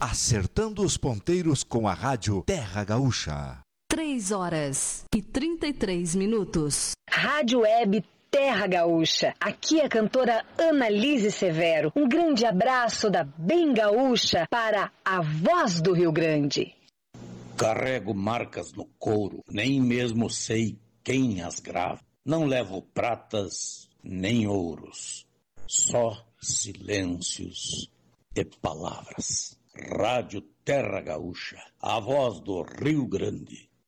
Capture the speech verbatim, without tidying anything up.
acertando os ponteiros com a rádio Terra Gaúcha. Três horas e trinta e três minutos. Rádio Web Terra Gaúcha. Aqui é a cantora Annalise Severo. Um grande abraço da Bem Gaúcha para a voz do Rio Grande. Carrego marcas no couro, nem mesmo sei quem as grava. Não levo pratas nem ouros, só silêncios e palavras. Rádio Terra Gaúcha, a voz do Rio Grande.